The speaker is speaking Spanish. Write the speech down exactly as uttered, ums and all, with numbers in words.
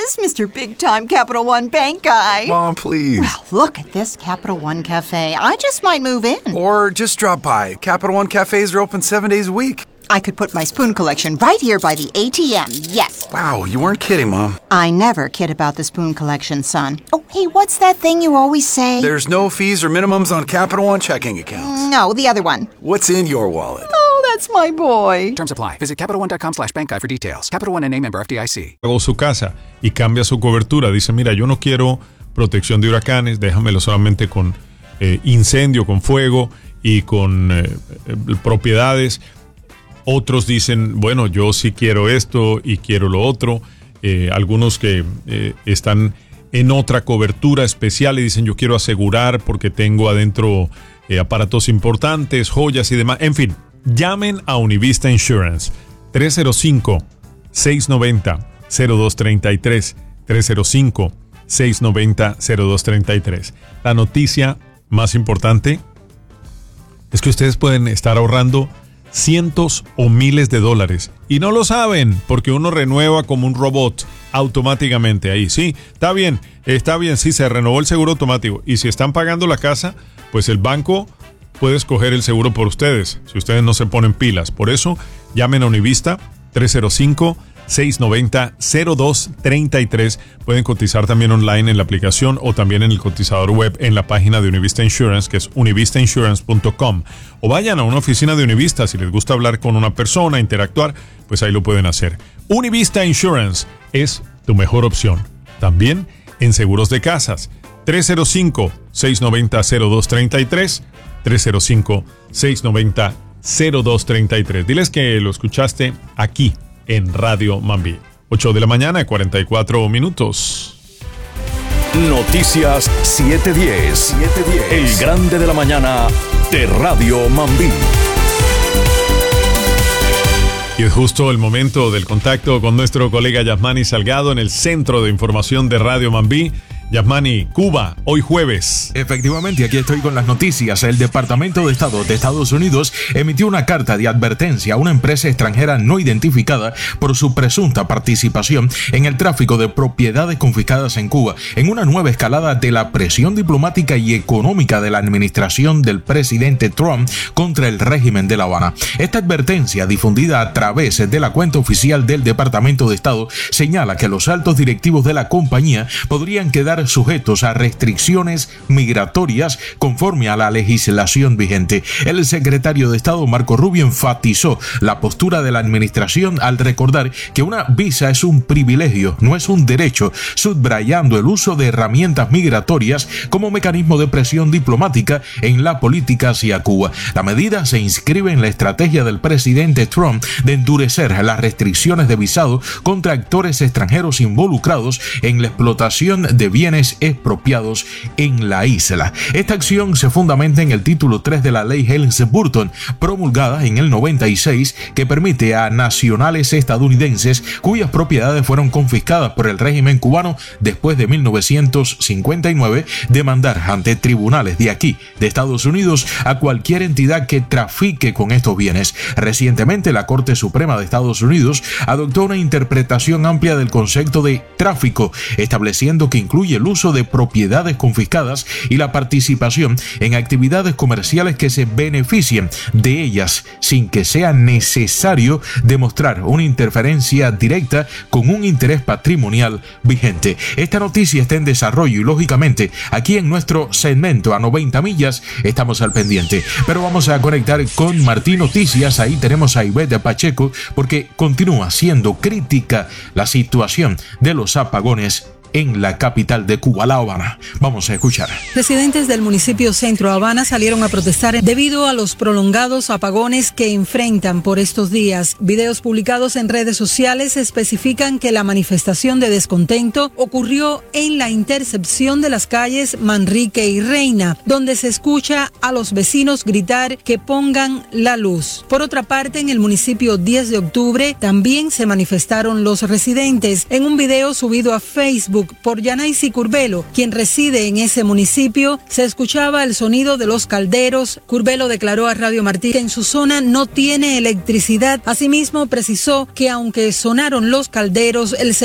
is Mister Big Time Capital One Bank guy. Mom, please. Well, look at this Capital One Cafe. I just might move in. Or just drop by. Capital One cafes are open seven days a week. I could put my spoon collection right here by the A T M, yes. Wow, you weren't kidding, Mom. I never kid about the spoon collection, son. Oh, hey, what's that thing you always say? There's no fees or minimums on Capital One checking accounts. No, the other one. What's in your wallet? Oh, that's my boy. Terms apply. Visit CapitalOne.com slash bank guide for details. Capital One N A member F D I C. Pagó su casa y cambia su cobertura. Dice, mira, yo no quiero protección de huracanes, déjamelo solamente con eh, incendio, con fuego y con eh, eh, propiedades. Otros dicen, bueno, yo sí quiero esto y quiero lo otro. Eh, algunos que eh, están en otra cobertura especial y dicen, yo quiero asegurar porque tengo adentro eh, aparatos importantes, joyas y demás. En fin, llamen a Univista Insurance. tres cero cinco, seis nueve cero, cero dos tres tres. tres cero cinco, seis nueve cero, cero dos tres tres. La noticia más importante es que ustedes pueden estar ahorrando cientos o miles de dólares y no lo saben porque uno renueva como un robot automáticamente ahí. Sí, está bien, está bien, sí, se renovó el seguro automático y si están pagando la casa, pues el banco puede escoger el seguro por ustedes si ustedes no se ponen pilas. Por eso llamen a Univista tres cero cinco, seis nueve cero, cero dos tres tres. Pueden cotizar también online en la aplicación o también en el cotizador web en la página de Univista Insurance, que es univista insurance punto com, o vayan a una oficina de Univista si les gusta hablar con una persona, interactuar, pues ahí lo pueden hacer. Univista Insurance es tu mejor opción. También en seguros de casas. tres cero cinco, seis nueve cero, cero dos tres tres. tres cero cinco, seis nueve cero, cero dos tres tres. Diles que lo escuchaste aquí en Radio Mambí. ocho de la mañana, cuarenta y cuatro minutos. Noticias siete diez. El grande de la mañana de Radio Mambí. Y es justo el momento del contacto con nuestro colega Yasmani Salgado en el Centro de Información de Radio Mambí. Yasmani, Cuba, hoy jueves. Efectivamente, aquí estoy con las noticias. El Departamento de Estado de Estados Unidos emitió una carta de advertencia a una empresa extranjera no identificada por su presunta participación en el tráfico de propiedades confiscadas en Cuba, en una nueva escalada de la presión diplomática y económica de la administración del presidente Trump contra el régimen de La Habana. Esta advertencia, difundida a través de la cuenta oficial del Departamento de Estado, señala que los altos directivos de la compañía podrían quedar sujetos a restricciones migratorias conforme a la legislación vigente. El secretario de Estado Marco Rubio enfatizó la postura de la administración al recordar que una visa es un privilegio, no es un derecho, subrayando el uso de herramientas migratorias como mecanismo de presión diplomática en la política hacia Cuba. La medida se inscribe en la estrategia del presidente Trump de endurecer las restricciones de visado contra actores extranjeros involucrados en la explotación de bienes expropiados en la isla. Esta acción se fundamenta en el título tres de la ley Helms-Burton, promulgada en el noventa y seis, que permite a nacionales estadounidenses cuyas propiedades fueron confiscadas por el régimen cubano después de mil novecientos cincuenta y nueve demandar ante tribunales de aquí, de Estados Unidos, a cualquier entidad que trafique con estos bienes. Recientemente, la Corte Suprema de Estados Unidos adoptó una interpretación amplia del concepto de tráfico, estableciendo que incluye el uso de propiedades confiscadas y la participación en actividades comerciales que se beneficien de ellas sin que sea necesario demostrar una interferencia directa con un interés patrimonial vigente. Esta noticia está en desarrollo y lógicamente aquí en nuestro segmento a noventa millas estamos al pendiente. Pero vamos a conectar con Martín Noticias. Ahí tenemos a Ivette Pacheco porque continúa siendo crítica la situación de los apagones en la capital de Cuba, La Habana. Vamos a escuchar. Residentes del municipio Centro Habana salieron a protestar debido a los prolongados apagones que enfrentan por estos días. Videos publicados en redes sociales especifican que la manifestación de descontento ocurrió en la intersección de las calles Manrique y Reina, donde se escucha a los vecinos gritar que pongan la luz. Por otra parte, en el municipio diez de octubre también se manifestaron los residentes. En un video subido a Facebook por Yanaisi Curbelo, quien reside en ese municipio, se escuchaba el sonido de los calderos. Curbelo declaró a Radio Martí que en su zona no tiene electricidad. Asimismo, precisó que aunque sonaron los calderos, el